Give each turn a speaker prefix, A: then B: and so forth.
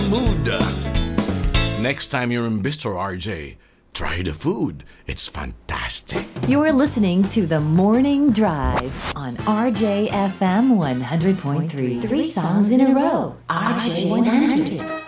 A: mood. Next time you're in Bistro RJ, try the food. It's fantastic.
B: You're listening to The Morning Drive on RJFM 100.3. 3 songs in a row. RJ 100.